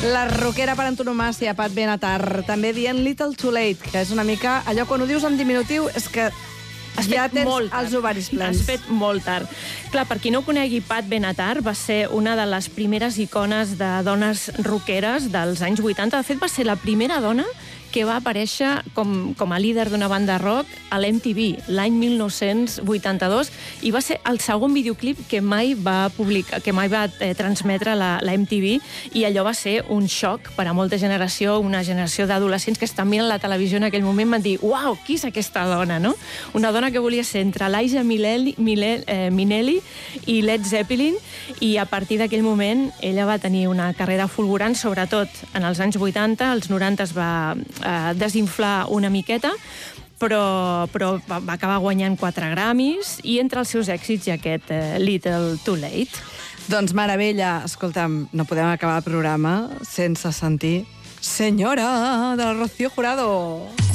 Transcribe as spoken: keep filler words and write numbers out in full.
La rockera per antonomàsia, Pat Benatar, també dient Little Too Late, que és una mica allò quan ho dius en diminutiu és que Has ja fet tens molt tard. els ovaris plens. Has fet molt tard. Clar, per qui no conegui Pat Benatar, va ser una de les primeres icones de dones rockeres dels anys vuitanta. De fet, va ser la primera dona que va aparèixer com, com a líder d'una banda rock a l'M T V l'any mil nou-cents vuitanta-dos i va ser el segon videoclip que mai va publicar, que mai va eh, transmetre la, la M T V, i allò va ser un xoc per a molta generació, una generació d'adolescents que estan mirant la televisió en aquell moment, van dir, uau, qui és aquesta dona, no? Una dona que volia ser entre Liza Minnelli, eh, Minnelli i Led Zeppelin, i a partir d'aquell moment ella va tenir una carrera fulgurant, sobretot en els anys vuitanta, als noranta es va eh, desinflar una miqueta, però, però va, va acabar guanyant quatre Grammys, i entre els seus èxits hi ha aquest eh, Little Too Late. Doncs meravella, escolta'm, no podem acabar el programa sense sentir Senyora, de la Rocío Jurado.